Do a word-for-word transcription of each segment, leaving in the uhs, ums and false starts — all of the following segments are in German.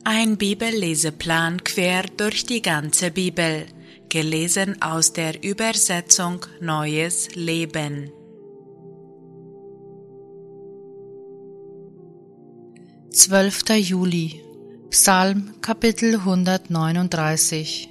Ein Bibelleseplan quer durch die ganze Bibel, gelesen aus der Übersetzung Neues Leben. zwölfter Juli, Psalm Kapitel hundertneununddreißig.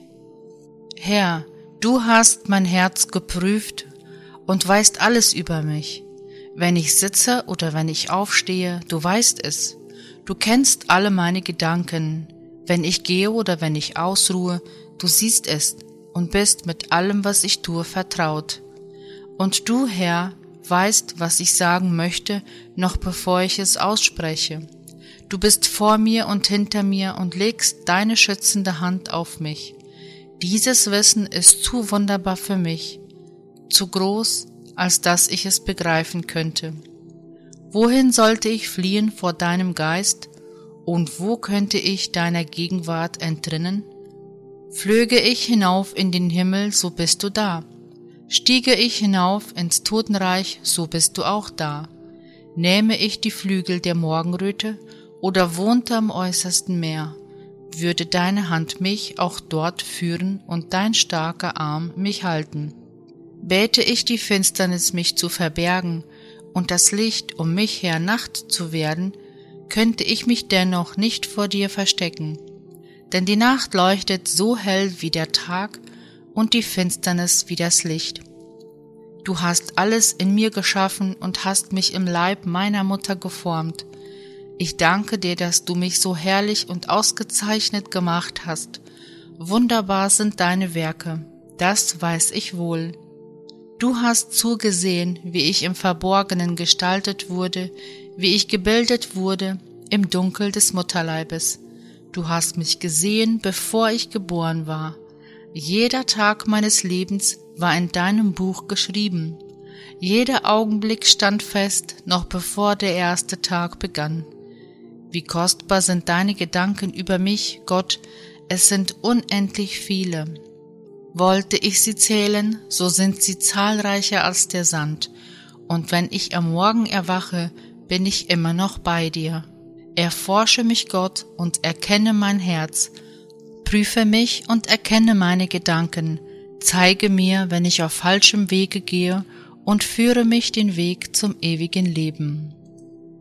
Herr, du hast mein Herz geprüft und weißt alles über mich. Wenn ich sitze oder wenn ich aufstehe, du weißt es. Du kennst alle meine Gedanken. Wenn ich gehe oder wenn ich ausruhe, du siehst es und bist mit allem, was ich tue, vertraut. Und du, Herr, weißt, was ich sagen möchte, noch bevor ich es ausspreche. Du bist vor mir und hinter mir und legst deine schützende Hand auf mich. Dieses Wissen ist zu wunderbar für mich, zu groß, als dass ich es begreifen könnte. Wohin sollte ich fliehen vor deinem Geist, und wo könnte ich deiner Gegenwart entrinnen? Flöge ich hinauf in den Himmel, so bist du da. Stiege ich hinauf ins Totenreich, so bist du auch da. Nähme ich die Flügel der Morgenröte oder wohnte am äußersten Meer, würde deine Hand mich auch dort führen und dein starker Arm mich halten. Bäte ich die Finsternis, mich zu verbergen, und das Licht um mich her Nacht zu werden, könnte ich mich dennoch nicht vor dir verstecken. Denn die Nacht leuchtet so hell wie der Tag und die Finsternis wie das Licht. Du hast alles in mir geschaffen und hast mich im Leib meiner Mutter geformt. Ich danke dir, dass du mich so herrlich und ausgezeichnet gemacht hast. Wunderbar sind deine Werke, das weiß ich wohl. Du hast zugesehen, wie ich im Verborgenen gestaltet wurde, wie ich gebildet wurde im Dunkel des Mutterleibes. Du hast mich gesehen, bevor ich geboren war. Jeder Tag meines Lebens war in deinem Buch geschrieben. Jeder Augenblick stand fest, noch bevor der erste Tag begann. Wie kostbar sind deine Gedanken über mich, Gott, es sind unendlich viele. Wollte ich sie zählen, so sind sie zahlreicher als der Sand, und wenn ich am Morgen erwache, bin ich immer noch bei dir. Erforsche mich, Gott, und erkenne mein Herz. Prüfe mich und erkenne meine Gedanken. Zeige mir, wenn ich auf falschem Wege gehe, und führe mich den Weg zum ewigen Leben.